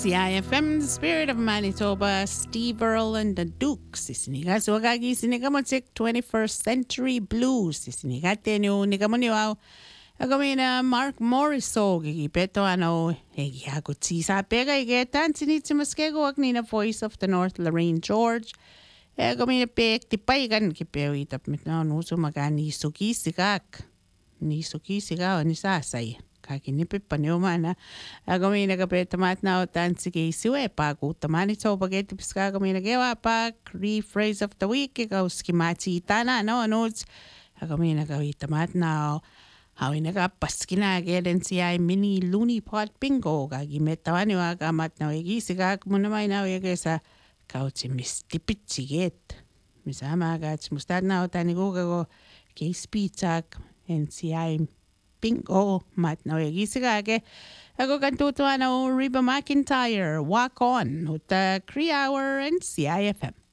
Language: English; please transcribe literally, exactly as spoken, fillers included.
C I F M, the spirit of Manitoba, Steve Earle and the Dukes. Isiniga suwagagi sinigamotsik twenty-first Century Blues. Isinigate nyo nigamonyo agamina Mark Morriso gigipeto ano egiago tisa pega igetan sinitsimiskego agnina Voice of the North Lorraine George. Agamina pek tipaigan kipeo itap mitna nuso magani sukisigak. Ni sukisigaw ni sasay. Kakinipip pa niyo man ha. Agami nagapetamat na otan sige siwe pa kutamani so bageti piska agami nagawa pa rephrase of the week ikaw skimachi tana no anods agami nagawitamat na hawi nagapaskina again si ay mini loony pot bingo gagimetaman yung agamat na wigisiga muna may na wigisa kauchi mistipit siget misama agats mustad na otan igugago case pizza and si ay bingo mat na wigisiga ako kantutuan na Reba McEntire Walk On with the Cree Hour and C I F M.